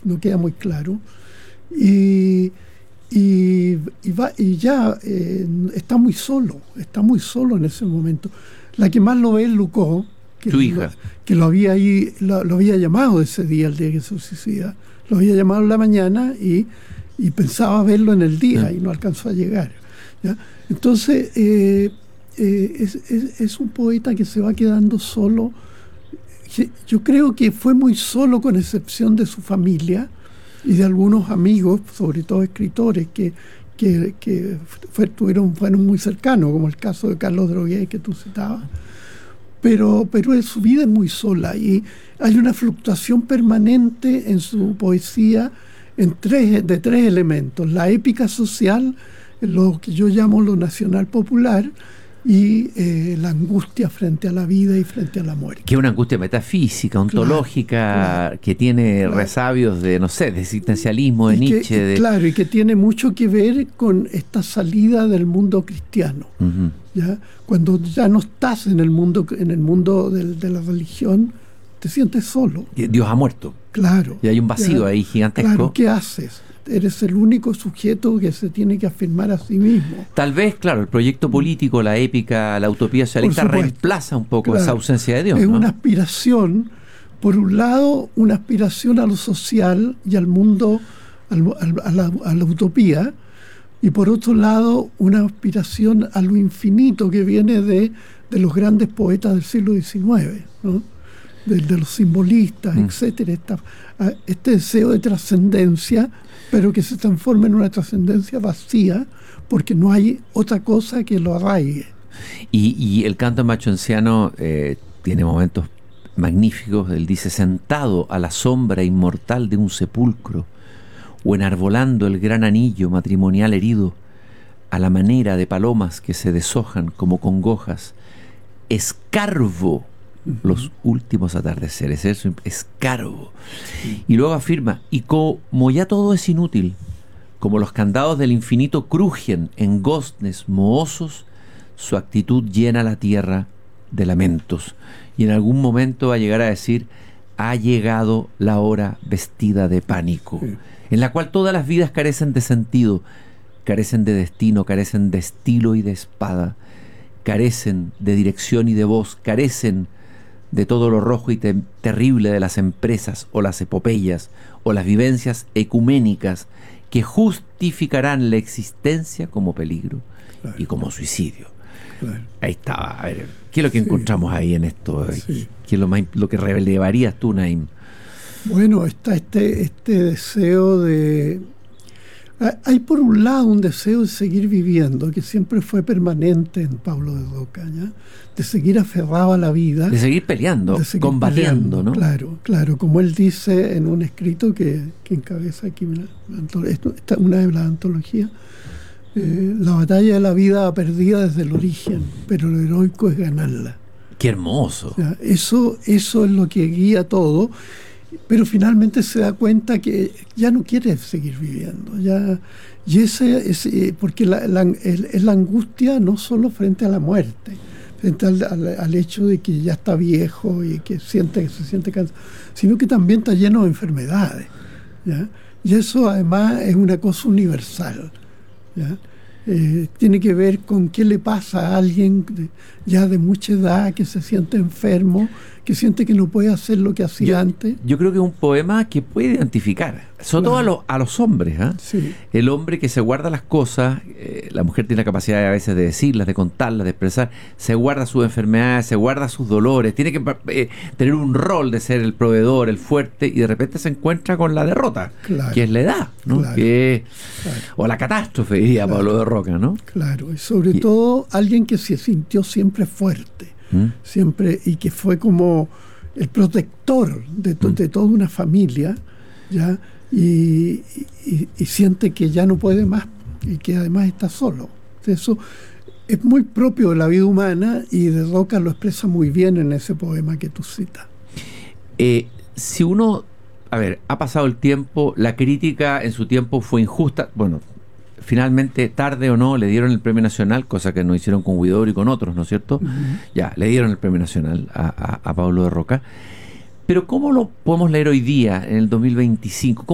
no queda muy claro. Y ya está muy solo en ese momento. La que más lo ve es Lucó, su hija, que lo había llamado ese día, el día que se suicida. Lo había llamado en la mañana y pensaba verlo en el día y no alcanzó a llegar, ¿ya? Entonces es un poeta que se va quedando solo. Yo creo que fue muy solo, con excepción de su familia y de algunos amigos, sobre todo escritores, que fueron muy cercanos, como el caso de Carlos Droguet que tú citabas. Pero su vida es muy sola y hay una fluctuación permanente en su poesía de tres elementos: la épica social, lo que yo llamo lo nacional popular, y la angustia frente a la vida y frente a la muerte. Que es una angustia metafísica, ontológica, claro, que tiene resabios de, no sé, de existencialismo, de Nietzsche. Claro, y que tiene mucho que ver con esta salida del mundo cristiano. Uh-huh. ¿Ya? Cuando ya no estás en el mundo de la religión, te sientes solo. Dios ha muerto. Claro. Y hay un vacío ahí gigantesco. Claro, ¿qué haces? Eres el único sujeto que se tiene que afirmar a sí mismo. Tal vez, claro, el proyecto político, la épica, la utopía socialista reemplaza un poco esa ausencia de Dios. Es una aspiración, por un lado, una aspiración a lo social y al mundo, a la utopía, y por otro lado, una aspiración a lo infinito que viene de los grandes poetas del siglo XIX, ¿no? De los simbolistas, etcétera. Este deseo de trascendencia, pero que se transforma en una trascendencia vacía, porque no hay otra cosa que lo arraigue. Y el canto machonciano tiene momentos magníficos. Él dice: sentado a la sombra inmortal de un sepulcro, o enarbolando el gran anillo matrimonial herido, a la manera de palomas que se deshojan como congojas, escarbo los últimos atardeceres. Eso, escarbo. Sí. Y luego afirma: y como ya todo es inútil, como los candados del infinito crujen en goznes mohosos, su actitud llena la tierra de lamentos. Y en algún momento va a llegar a decir: ha llegado la hora vestida de pánico, en la cual todas las vidas carecen de sentido, carecen de destino, carecen de estilo y de espada, carecen de dirección y de voz, carecen de todo lo rojo y terrible de las empresas o las epopeyas o las vivencias ecuménicas que justificarán la existencia como peligro, claro, y como suicidio. Claro. Ahí estaba. A ver, ¿qué es lo que encontramos ahí en esto? Sí. ¿Qué es lo que relevarías tú, Naim? Bueno, está este deseo de... Hay por un lado un deseo de seguir viviendo, que siempre fue permanente en Pablo de Roca, ¿ya? De seguir aferrado a la vida. De seguir peleando, combatiendo, ¿no? Claro, como él dice en un escrito que encabeza aquí una de las antologías: la batalla de la vida perdida desde el origen, pero lo heroico es ganarla. ¡Qué hermoso! ¿Ya? Eso es lo que guía todo. Pero finalmente se da cuenta que ya no quiere seguir viviendo. Y ese es porque es la angustia no solo frente a la muerte, frente al hecho de que ya está viejo y que se siente cansado, sino que también está lleno de enfermedades, ¿ya? Y eso además es una cosa universal, ¿ya? Tiene que ver con qué le pasa a alguien ya de mucha edad, que se siente enfermo, que siente que no puede hacer lo que hacía antes. Yo creo que es un poema que puede identificar, sobre todo a los hombres, ¿eh? Sí. El hombre que se guarda las cosas, la mujer tiene la capacidad a veces de decirlas, de contarlas, de expresar, se guarda sus enfermedades, se guarda sus dolores, tiene que tener un rol de ser el proveedor, el fuerte, y de repente se encuentra con la derrota, claro, que es la edad, ¿no? Claro, claro. O la catástrofe, diría, claro, Pablo de Roca, ¿no? Claro, y sobre todo alguien que se sintió siempre fuerte, siempre, y que fue como el protector de toda una familia, ¿ya? Y siente que ya no puede más y que además está solo. Eso es muy propio de la vida humana, y de Roca lo expresa muy bien en ese poema que tú citas. Si uno, ha pasado el tiempo, la crítica en su tiempo fue injusta, bueno, finalmente, tarde o no, le dieron el Premio Nacional, cosa que no hicieron con Huidobro y con otros, ¿no es cierto? Uh-huh. Ya, le dieron el Premio Nacional a Pablo de Roca. Pero ¿cómo lo podemos leer hoy día, en el 2025?